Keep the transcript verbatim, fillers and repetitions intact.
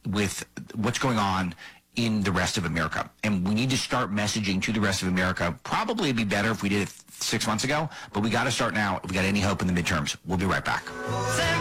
with what's going on in the rest of America. And we need to start messaging to the rest of America. Probably it'd be better if we did it six months ago, but we got to start now if we got any hope in the midterms. We'll be right back.